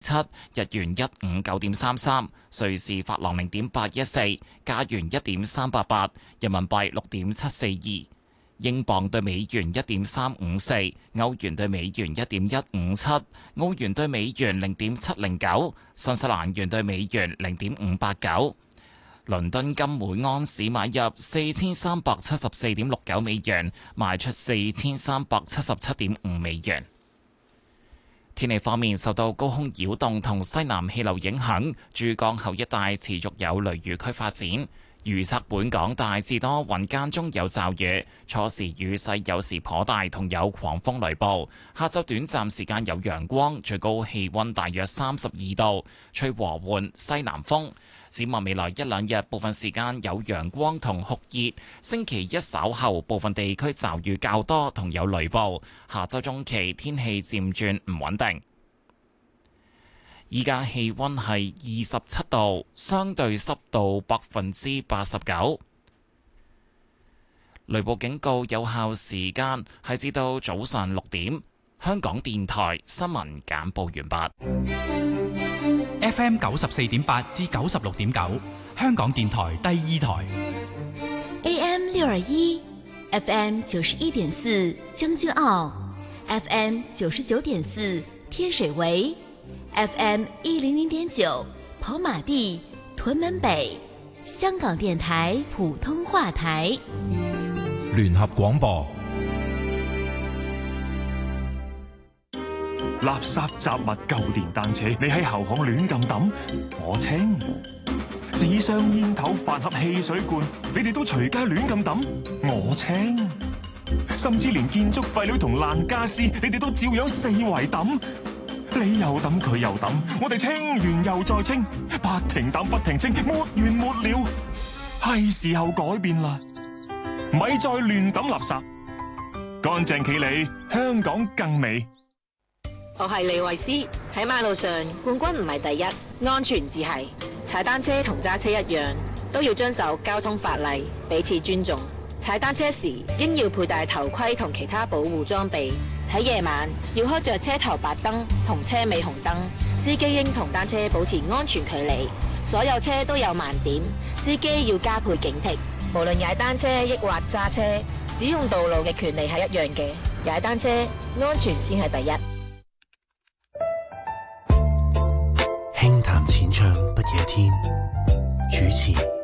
日元159.33，瑞士法郎0.814，加元1.388，人民幣6.742。英鎊對美元1.354，歐元對美元1.157，澳元對美元0.709，新西蘭元對美元0.589。倫敦金每安士買入4374.69美元，賣出4377.5美元。天氣方面，受到高空擾動同西南氣流影響，珠江口一帶持續有雷雨區發展。預測本港大致多雲間中有驟雨，初時雨勢有時頗大，同有狂風雷暴。下晝短暫時間有陽光，最高氣溫大約32度，吹和緩西南風。展望未來一兩日，部分時間有陽光同酷熱。星期一稍後，部分地區驟雨較多，同有雷暴。下週中期天氣漸轉唔穩定。依家氣溫係27度，相對濕度89%。雷暴警告有效時間係至到早上6點。香港電台新聞簡報完畢。 FM 94.8至96.9，香港電台第二台。 AM 621 FM 91.4將軍澳 FM 99.4天水圍FM 100.9跑馬地屯門北，香港電台普通話台。 聯合廣播。 垃圾雜物舊電單車，你喺後巷亂咁抌，我清；紙箱煙頭飯盒汽水罐，你哋都隨街亂咁抌，我清；甚至連建築廢料同爛家私，你哋都照樣四圍抌。你又抌，佢又抌，我哋清完又再清，不停抌不停清，沒完沒了。係時候改變啦，咪再亂抌垃圾，乾淨企理，香港更美。 我係李慧詩，喺馬路上冠軍唔係第一，安全至係。踩單車同揸車一樣，都要遵守交通法例，彼此尊重。踩單車時應要佩戴頭盔同其他保護裝備。喺夜晚要開着車頭白燈同車尾紅燈，司機應同單車保持安全距離。所有車都有盲點，司機要加倍警惕。無論踩單車抑或揸車，使用道路嘅權利係一樣嘅。踩單車安全先係第一。 輕談淺唱不夜天，主持